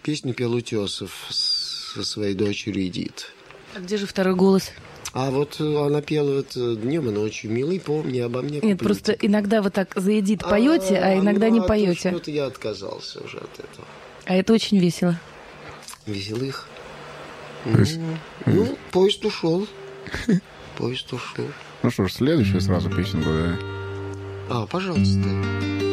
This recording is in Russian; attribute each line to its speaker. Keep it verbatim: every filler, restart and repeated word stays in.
Speaker 1: Песню пел Утесов со своей дочерью Эдит.
Speaker 2: А где же второй голос?
Speaker 1: А вот она пела вот днем и ночью. «Милый, помни обо мне».
Speaker 2: Нет, просто иногда вы так за Эдит поете, а, а иногда
Speaker 1: ну,
Speaker 2: не
Speaker 1: а
Speaker 2: поете.
Speaker 1: Что-то я отказался уже от этого.
Speaker 2: А это очень весело.
Speaker 1: Веселых. Ну, ну, поезд ушел. Поезд ушел.
Speaker 3: Ну что ж, следующую сразу песенку, да?
Speaker 1: А, пожалуйста.